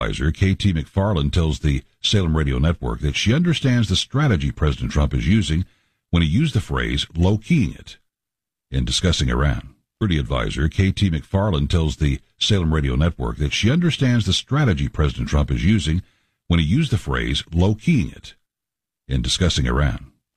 Advisor KT McFarland tells the Salem Radio Network that she understands the strategy President Trump is using when he used the phrase low-keying it in discussing Iran. Security Advisor KT McFarland tells the Salem Radio Network that she understands the strategy President Trump is using when he used the phrase low-keying it in discussing Iran.